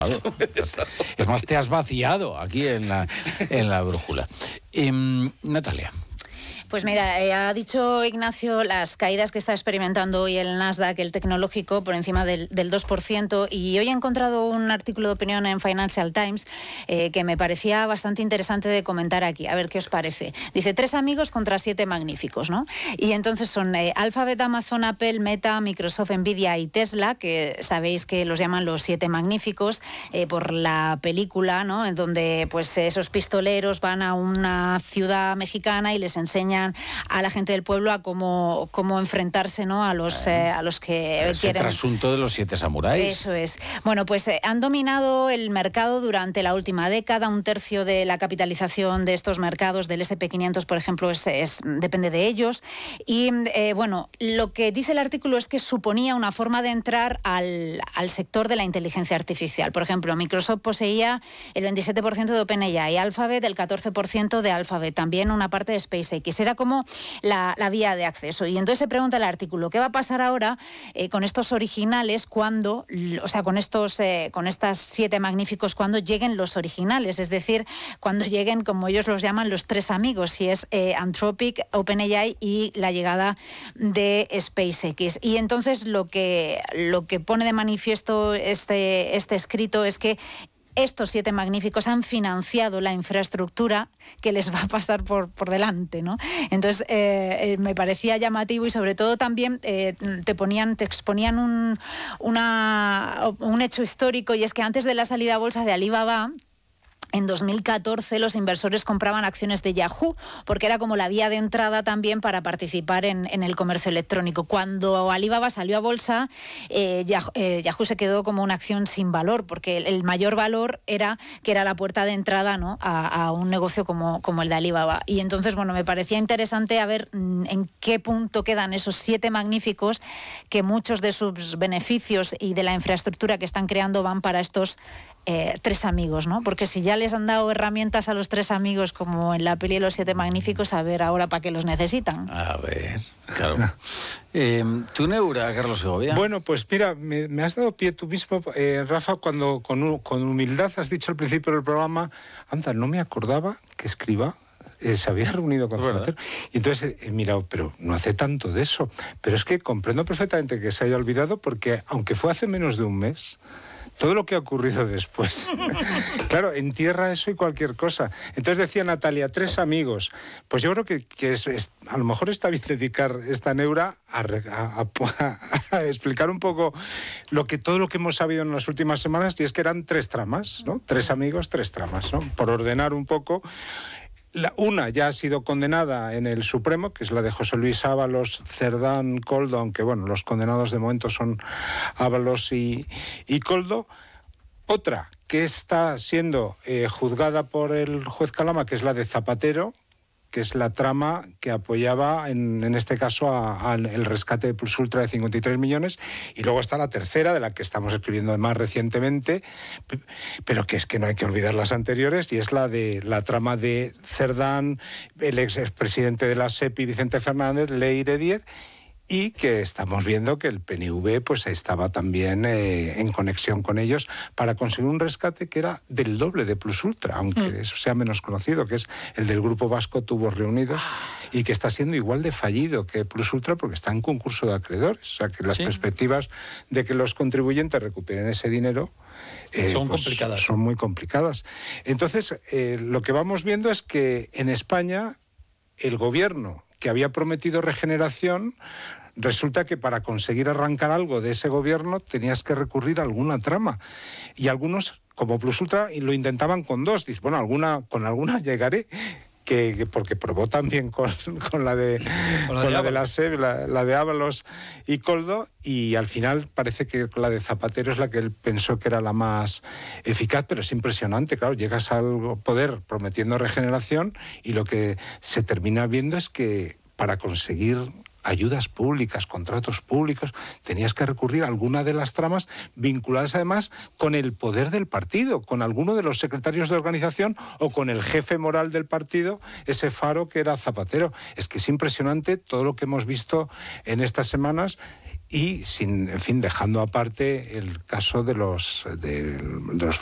Es más, te has vaciado aquí en la brújula. Natalia. Pues mira, ha dicho Ignacio las caídas que está experimentando hoy el Nasdaq, el tecnológico, por encima del 2%, y hoy he encontrado un artículo de opinión en Financial Times que me parecía bastante interesante de comentar aquí. A ver qué os parece. Dice, 3 amigos contra 7 magníficos, ¿no? Y entonces son Alphabet, Amazon, Apple, Meta, Microsoft, Nvidia y Tesla, que sabéis que los llaman los 7 magníficos por la película, ¿no? En donde pues esos pistoleros van a una ciudad mexicana y les enseñan a la gente del pueblo a cómo enfrentarse, ¿no? a los que ese quieren... trasunto de los 7 samuráis. Eso es. Bueno, pues han dominado el mercado durante la última década. 1/3 de la capitalización de estos mercados, del SP500, por ejemplo, depende de ellos. Y bueno, lo que dice el artículo es que suponía una forma de entrar al sector de la inteligencia artificial. Por ejemplo, Microsoft poseía el 27% de OpenAI, Alphabet el 14% de Alphabet, también una parte de SpaceX. Era como la vía de acceso. Y entonces se pregunta el artículo, ¿qué va a pasar ahora con estos originales cuando, o sea, con estas 7 magníficos cuando lleguen los originales? Es decir, cuando lleguen, como ellos los llaman, los 3 amigos, si es Anthropic, OpenAI y la llegada de SpaceX. Y entonces lo que pone de manifiesto este escrito es que estos 7 magníficos han financiado la infraestructura que les va a pasar por delante, ¿no? Entonces, me parecía llamativo y sobre todo también te exponían un hecho histórico, y es que antes de la salida a bolsa de Alibaba, en 2014 los inversores compraban acciones de Yahoo porque era como la vía de entrada también para participar en el comercio electrónico. Cuando Alibaba salió a bolsa, Yahoo se quedó como una acción sin valor, porque el mayor valor era que era la puerta de entrada, ¿no? a un negocio como el de Alibaba. Y entonces, bueno, me parecía interesante a ver en qué punto quedan esos 7 magníficos, que muchos de sus beneficios y de la infraestructura que están creando van para estos 3 amigos, ¿no? Porque si ya les han dado herramientas a los 3 amigos como en la peli de los 7 magníficos, a ver ahora para qué los necesitan. A ver, claro. ¿Tu neura, Carlos Segovia? Bueno, pues mira, me has dado pie tú mismo, Rafa, cuando con humildad has dicho al principio del programa, anda, no me acordaba que Escrivá se había reunido con Zapatero. Y entonces he mirado, pero no hace tanto de eso. Pero es que comprendo perfectamente que se haya olvidado, porque aunque fue hace menos de un mes, todo lo que ha ocurrido después, claro, entierra eso y cualquier cosa. Entonces decía Natalia, 3 amigos. Pues yo creo que a lo mejor está bien dedicar esta neura a explicar un poco todo lo que hemos sabido en las últimas semanas, y es que eran 3 tramas, ¿no? 3 amigos, 3 tramas, ¿no? Por ordenar un poco. Una ya ha sido condenada en el Supremo, que es la de José Luis Ábalos, Cerdán, Koldo, aunque bueno, los condenados de momento son Ábalos y Koldo. Otra que está siendo juzgada por el juez Calama, que es la de Zapatero, que es la trama que apoyaba, en este caso, el rescate de Plus Ultra de 53 millones. Y luego está la tercera, de la que estamos escribiendo más recientemente, pero que es que no hay que olvidar las anteriores, y es la trama de Cerdán, el expresidente de la SEPI, Vicente Fernández, Leire Díez, y que estamos viendo que el PNV pues estaba también en conexión con ellos para conseguir un rescate que era del doble de Plus Ultra, aunque eso sea menos conocido, que es el del Grupo Vasco Tubos Reunidos, y que está siendo igual de fallido que Plus Ultra porque está en concurso de acreedores. O sea, que las perspectivas de que los contribuyentes recuperen ese dinero son complicadas. Son muy complicadas. Entonces, lo que vamos viendo es que en España el gobierno que había prometido regeneración, resulta que para conseguir arrancar algo de ese gobierno tenías que recurrir a alguna trama. Y algunos, como Plus Ultra, lo intentaban con 2. Dices, bueno, con alguna llegaré. Porque probó también con la de la SEP, la de Ábalos y Koldo, y al final parece que la de Zapatero es la que él pensó que era la más eficaz, pero es impresionante, claro, llegas al poder prometiendo regeneración y lo que se termina viendo es que para conseguir ayudas públicas, contratos públicos, tenías que recurrir a alguna de las tramas vinculadas además con el poder del partido, con alguno de los secretarios de organización o con el jefe moral del partido, ese faro que era Zapatero. Es que es impresionante todo lo que hemos visto en estas semanas y sin, en fin, dejando aparte el caso de los